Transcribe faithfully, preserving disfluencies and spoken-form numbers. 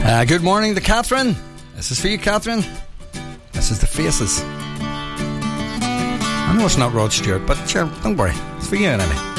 Uh, good morning to Catherine. This is for you, Catherine. This is The Faces. I know it's not Rod Stewart, but sure, don't worry. It's for you anyway.